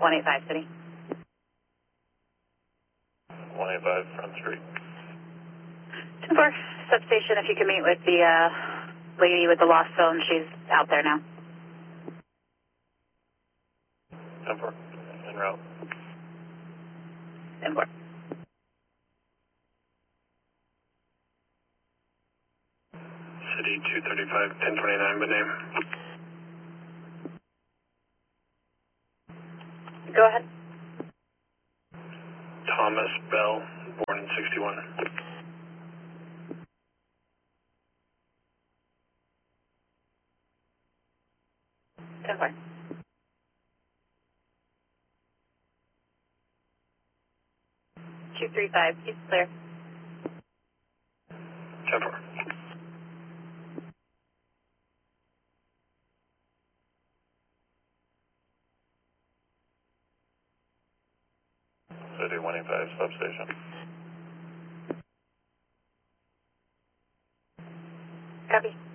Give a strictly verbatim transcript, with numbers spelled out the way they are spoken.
one eight five City. one eight five Front Street. ten four, substation, if you can meet with the uh, lady with the lost phone, she's out there now. ten four, en route. ten four. City two thirty-five, ten twenty-nine, by name. Go ahead. Thomas Bell, born in sixty-one. ten four. two three five, he's clear. ten four. City one eight five, substation. Copy.